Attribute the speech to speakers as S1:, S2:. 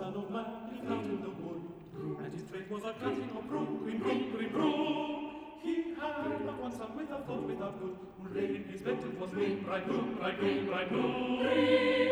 S1: son of man lived out in the wood, and his trade was a cutting of broom, green broom, green broom. He had but one son with a thought without good, who lay in his bed and was moon, bright moon, bright moon, bright moon.